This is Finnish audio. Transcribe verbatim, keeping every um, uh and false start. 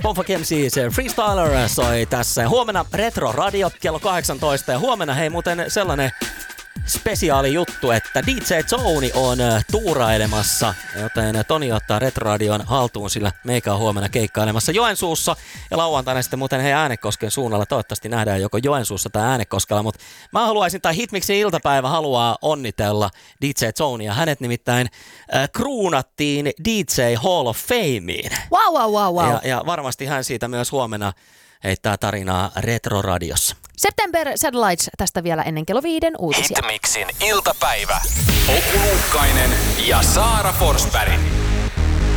Bonfa Kemsis Freestyler soi tässä. Huomenna Retro Radio kello kahdeksantoista ja huomenna hei muuten sellainen spesiaali juttu, että D J Zone on tuurailemassa, joten Toni ottaa Retro Radion haltuun, sillä meikä on huomenna keikkailemassa Joensuussa ja lauantaina sitten muuten hei Äänekosken suunnalla. Toivottavasti nähdään joko Joensuussa tai Äänekoskella, mutta mä haluaisin, tai Hitmixin iltapäivä haluaa onnitella D J Zonea. Hänet nimittäin äh, kruunattiin D J Hall of Fameen. Wow, wow, wow, wow. Ja, ja varmasti hän siitä myös huomenna heittää tarinaa Retro Radiossa. September Satellites tästä vielä ennen kello viiden uutisia. Hitmixin iltapäivä. Oku Luukkainen ja Saara Forsberg.